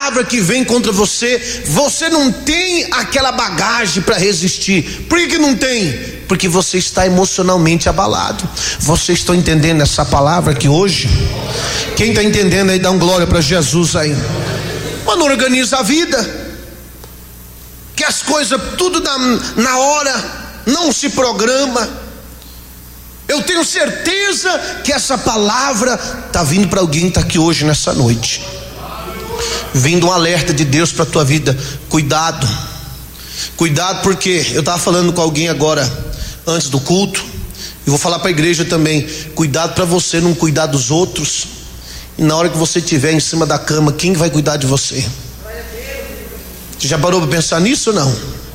palavra que vem contra você, você não tem aquela bagagem para resistir. Por que não tem? Porque você está emocionalmente abalado. Vocês estão entendendo essa palavra aqui hoje? Quem está entendendo aí, dá um glória para Jesus aí. Mano, organiza a vida, que as coisas tudo na hora, não se programa. Eu tenho certeza que essa palavra está vindo para alguém que está aqui hoje nessa noite, vindo um alerta de Deus para a tua vida. Cuidado, porque eu estava falando com alguém agora antes do culto, e vou falar para a igreja também. Cuidado para você não cuidar dos outros, e na hora que você estiver em cima da cama, quem vai cuidar de você? Você já parou para pensar nisso ou não?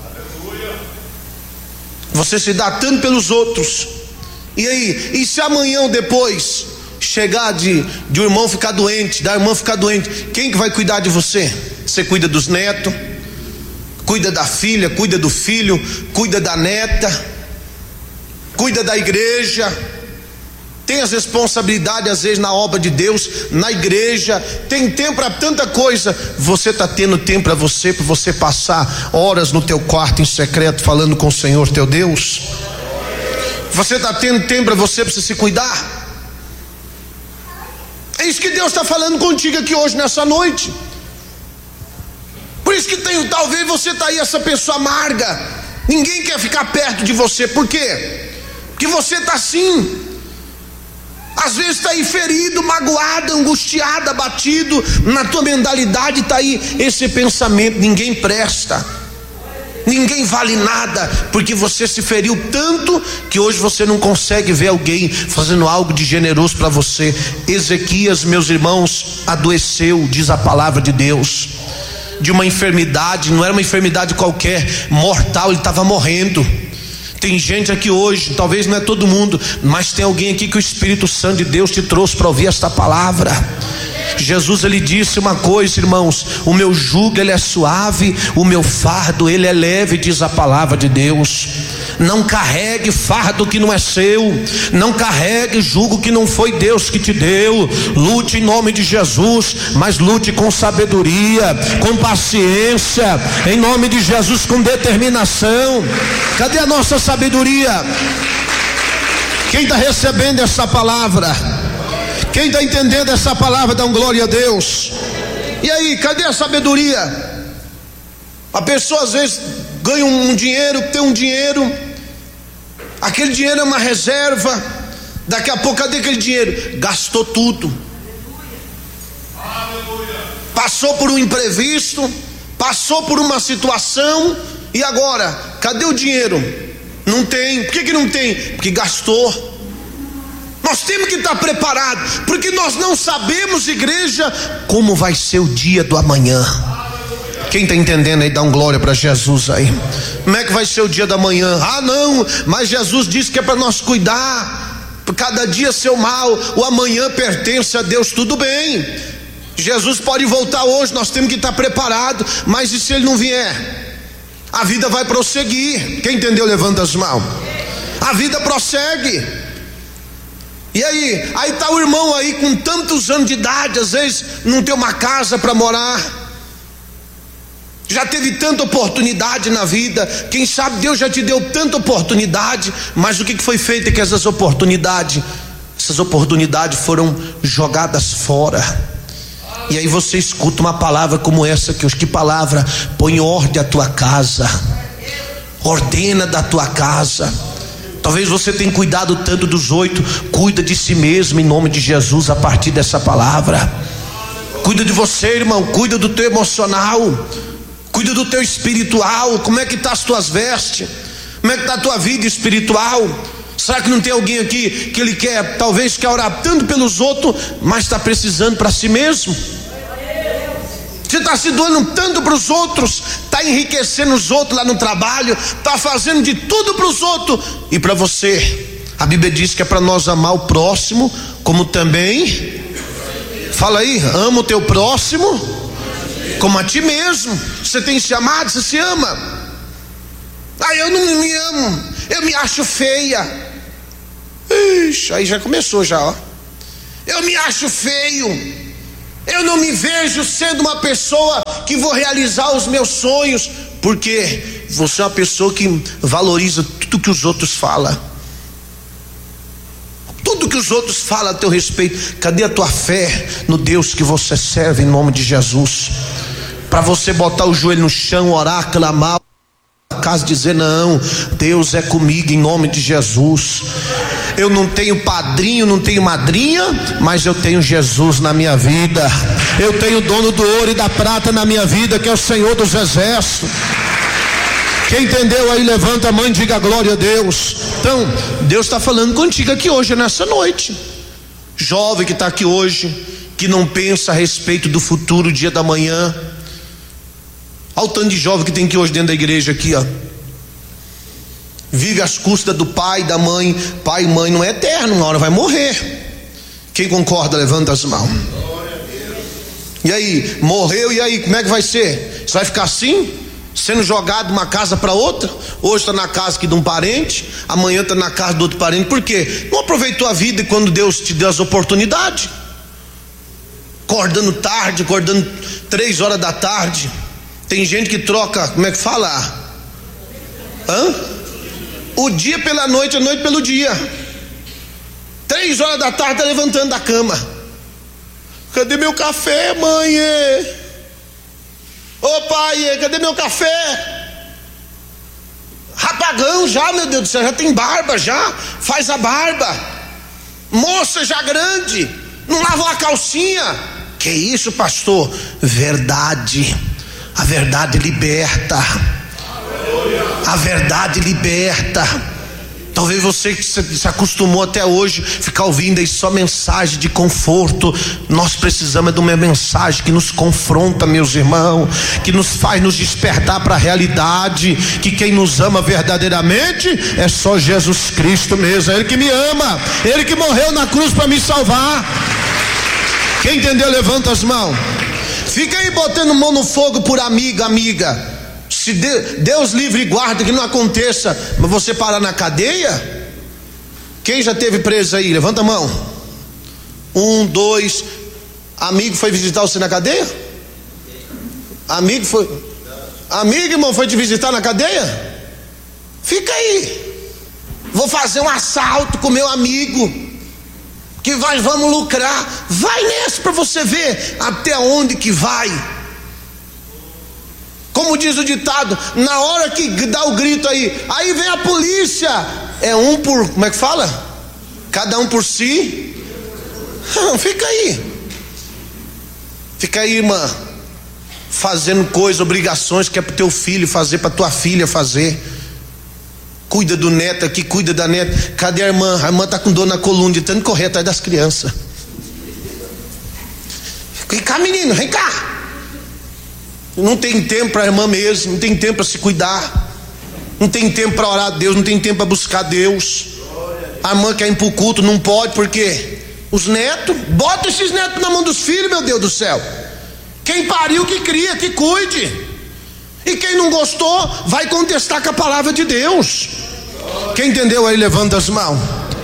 Você se dá tanto pelos outros, e aí, e se amanhã ou depois chegar de um irmão ficar doente, da irmã ficar doente, quem que vai cuidar de você? Você cuida dos netos, cuida da filha, cuida do filho, cuida da neta, cuida da igreja, tem as responsabilidades às vezes na obra de Deus, na igreja, tem tempo para tanta coisa. Você está tendo tempo para você passar horas no teu quarto em secreto falando com o Senhor teu Deus? Você está tendo tempo para você se cuidar? É isso que Deus está falando contigo aqui hoje nessa noite. Por isso que talvez você está aí, essa pessoa amarga, ninguém quer ficar perto de você. Por quê? Porque você está assim, às vezes está aí ferido, magoado, angustiado, abatido. Na tua mentalidade está aí esse pensamento: ninguém presta, ninguém vale nada, porque você se feriu tanto que hoje você não consegue ver alguém fazendo algo de generoso para você. Ezequias, meus irmãos, adoeceu, diz a palavra de Deus, de uma enfermidade, não era uma enfermidade qualquer, mortal, ele estava morrendo. Tem gente aqui hoje, talvez não é todo mundo, mas tem alguém aqui que o Espírito Santo de Deus te trouxe para ouvir esta palavra. Jesus, ele disse uma coisa, irmãos: o meu jugo ele é suave, o meu fardo ele é leve, diz a palavra de Deus. Não carregue fardo que não é seu, não carregue jugo que não foi Deus que te deu. Lute em nome de Jesus, mas lute com sabedoria, com paciência, em nome de Jesus, com determinação. Cadê a nossa sabedoria? Quem está recebendo essa palavra? Quem está entendendo essa palavra, dá um glória a Deus. E aí, cadê a sabedoria? A pessoa às vezes ganha um dinheiro, tem um dinheiro, aquele dinheiro é uma reserva, daqui a pouco cadê aquele dinheiro? Gastou tudo. Passou por um imprevisto, passou por uma situação, e agora, cadê o dinheiro? Não tem. Por que não tem? Porque gastou. Nós temos que estar preparados, porque nós não sabemos, igreja, como vai ser o dia do amanhã. Quem está entendendo aí, dá um glória para Jesus aí. Como é que vai ser o dia da manhã? Ah não, mas Jesus disse que é para nós cuidar, por cada dia seu mal, o amanhã pertence a Deus. Tudo bem, Jesus pode voltar hoje, nós temos que estar preparados, mas e se ele não vier? A vida vai prosseguir. Quem entendeu, levanta as mãos. A vida prossegue. E aí está o irmão aí com tantos anos de idade, às vezes não tem uma casa para morar, já teve tanta oportunidade na vida. Quem sabe Deus já te deu tanta oportunidade, mas o que foi feito com essas oportunidades? Essas oportunidades foram jogadas fora. E aí você escuta uma palavra como essa aqui. Que palavra? Põe ordem à tua casa, ordena da tua casa. Talvez você tenha cuidado tanto dos 8, cuida de si mesmo em nome de Jesus a partir dessa palavra. Cuida de você, irmão, cuida do teu emocional, cuida do teu espiritual. Como é que está as tuas vestes? Como é que está a tua vida espiritual? Será que não tem alguém aqui que ele talvez quer orar tanto pelos outros, mas está precisando para si mesmo? Você está se doando tanto para os outros, está enriquecendo os outros lá no trabalho, está fazendo de tudo para os outros e para você. A Bíblia diz que é para nós amar o próximo como também, fala aí, ama o teu próximo como a ti mesmo. Você tem se amado? Você se ama? Ah, eu não me amo, eu me acho feia. Ixi, aí já começou já, ó. Eu me acho feio, eu não me vejo sendo uma pessoa que vou realizar os meus sonhos, porque você é uma pessoa que valoriza tudo que os outros falam. Tudo que os outros falam a teu respeito. Cadê a tua fé no Deus que você serve, em nome de Jesus? Para você botar o joelho no chão, orar, clamar, casa dizer: não, Deus é comigo, em nome de Jesus. Eu não tenho padrinho, não tenho madrinha, mas eu tenho Jesus na minha vida. Eu tenho o dono do ouro e da prata na minha vida, que é o Senhor dos exércitos. Quem entendeu aí, levanta a mão e diga glória a Deus. Então, Deus está falando contigo aqui hoje, nessa noite. Jovem que está aqui hoje, que não pensa a respeito do futuro, dia da manhã. Olha o tanto de jovem que tem aqui hoje dentro da igreja aqui, ó. Vive às custas do pai, da mãe. Pai e mãe não é eterno, uma hora vai morrer. Quem concorda, levanta as mãos. E aí, morreu, e aí, como é que vai ser? Você vai ficar assim, sendo jogado de uma casa para outra? Hoje está na casa aqui de um parente, amanhã está na casa do outro parente. Por quê? Não aproveitou a vida quando Deus te deu as oportunidades? Acordando tarde, acordando 3 horas da tarde. Tem gente que troca, como é que fala? O dia pela noite, a noite pelo dia. 3 horas da tarde está levantando da cama. Cadê meu café, mãe? Ô pai, cadê meu café? Rapagão já, meu Deus do céu, já tem barba já. Faz a barba. Moça já grande, não lava uma calcinha. Que isso, pastor? Verdade. A verdade liberta. A verdade liberta. Talvez você que se acostumou até hoje ficar ouvindo aí só mensagem de conforto. Nós precisamos de uma mensagem que nos confronta, meus irmãos, que nos faz nos despertar para a realidade, que quem nos ama verdadeiramente é só Jesus Cristo mesmo. É Ele que me ama, Ele que morreu na cruz para me salvar. Quem entendeu, levanta as mãos. Fica aí botando mão no fogo por amiga. Se Deus livre e guarda que não aconteça, mas você parar na cadeia. Quem já teve preso aí? Levanta a mão. 1, 2. Amigo foi visitar você na cadeia? Amigo, irmão, foi te visitar na cadeia? Fica aí. Vou fazer um assalto com meu amigo, que vamos lucrar. Vai nessa para você ver até onde que vai. Como diz o ditado, na hora que dá o grito aí vem a polícia. É um por, como é que fala? Cada um por si. Não, fica aí. Fica aí, irmã, fazendo coisas, obrigações que é pro teu filho fazer, pra tua filha fazer. Cuida do neto aqui, cuida da neta. Cadê a irmã? A irmã tá com dor na coluna de tanto correr atrás das crianças. Vem cá, menino, vem cá. Não tem tempo para a irmã mesmo, não tem tempo para se cuidar, não tem tempo para orar a Deus, não tem tempo para buscar Deus. A irmã quer ir para o culto, não pode, porque os netos, bota esses netos na mão dos filhos, meu Deus do céu. Quem pariu que cria, que cuide. E quem não gostou vai contestar com a palavra de Deus. Quem entendeu aí, levanta as mãos.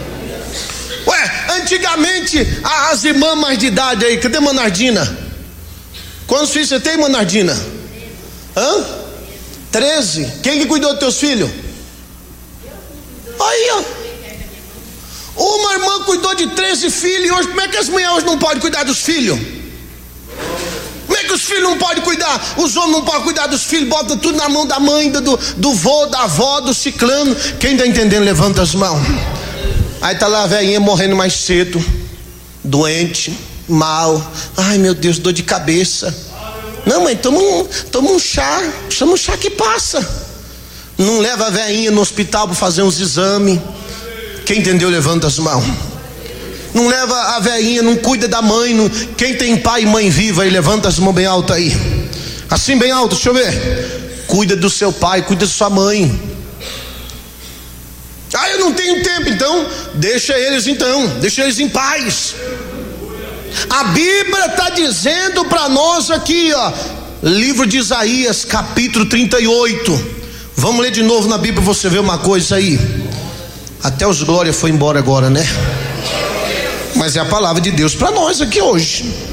Antigamente as irmãs mais de idade aí, cadê Manardina? Quantos filhos você tem, Manardina? 13. Quem que cuidou dos teus filhos? Aí, ó. Uma irmã cuidou de 13 filhos. E hoje, como é que as mulheres hoje não podem cuidar dos filhos? Como é que os filhos não podem cuidar? Os homens não podem cuidar dos filhos. Bota tudo na mão da mãe, do vô, da avó, do ciclano. Quem está entendendo, levanta as mãos. Aí tá lá a velhinha morrendo mais cedo, doente, mal. Ai, meu Deus, dor de cabeça. Não, mãe, toma um chá. Chama um chá que passa. Não leva a velhinha no hospital para fazer uns exames. Quem entendeu, levanta as mãos. Não leva a velhinha, não cuida da mãe. Quem tem pai e mãe viva aí, levanta as mãos bem alto aí. Assim bem alto, deixa eu ver. Cuida do seu pai, cuida da sua mãe. Eu não tenho tempo, então deixa eles em paz. A Bíblia está dizendo para nós aqui, ó, livro de Isaías, capítulo 38. Vamos ler de novo na Bíblia, você vê uma coisa aí. Até os glória foi embora agora, né? Mas é a palavra de Deus para nós aqui hoje.